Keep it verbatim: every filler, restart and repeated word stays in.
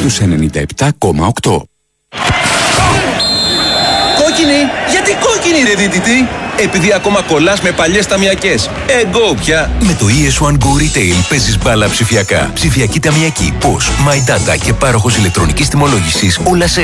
στους ενενήντα επτά κόμμα οκτώ. Κόκκινη! Γιατί κόκκινη ρε δίδυτη? Επειδή ακόμα κολλάς με παλιές ταμιακές. Εγώ πια. Με το ι ες one Go Retail παίζεις μπάλα ψηφιακά. Ψηφιακή ταμιακή, πώς, My Data και πάροχος ηλεκτρονικής τιμολόγησης, όλα σε